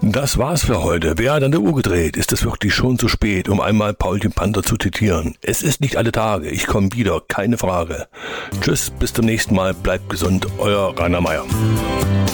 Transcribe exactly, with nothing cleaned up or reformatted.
Das war's für heute. Wer hat an der Uhr gedreht? Ist es wirklich schon zu spät, um einmal Paulchen Panther zu zitieren? Es ist nicht alle Tage. Ich komme wieder, keine Frage. Tschüss, bis zum nächsten Mal. Bleibt gesund. Euer Rainer Meier.